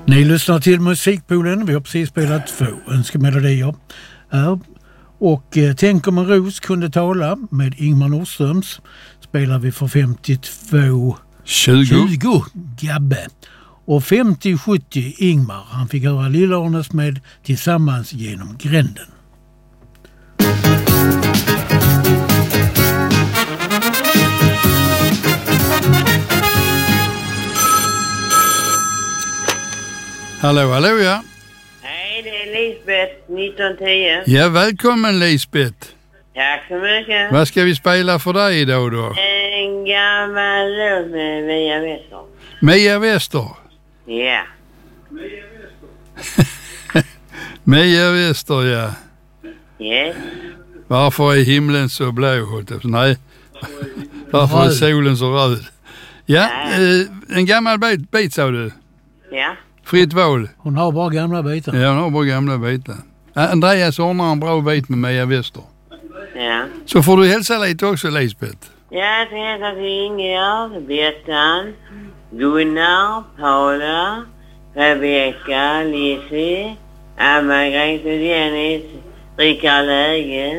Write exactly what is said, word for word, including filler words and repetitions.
Ni lyssnar till Musikpoolen. Vi har precis spelat två önskemelodier här. Och eh, Tänk om en ros kunde tala med Ingmar Nordströms spelar vi för femtiotvå tjugo Gabbe. Och femtio sjuttio Ingmar. Han fick höra Lilla Arnes med Tillsammans genom gränden. Hallå, hallå, ja. Hej, det är Lisbeth, nitton tio. Ja, välkommen Lisbeth. Tack så mycket. Vad ska vi spela för dig idag då? En gammal låt med Mia Wester. Mia Wester? Ja. Mia Wester, ja. Yes. Varför är himlen så blå? Nej, varför är solen så röd? Ja, eh, en gammal bit, bit sa du? Ja. Fritt val. Hon har bara gamla bitar. Ja, hon har bara gamla bitar. Andreas ordnar en bra bit med Mia Wester. Ja. Så får du hälsa lite också, Lisbeth. Ja, jag heter till Ingegärd, Bettan, Gunnar, Paula, Rebecka, Lizzie, Anna-Margrethe, Dennis, Rickard Läge.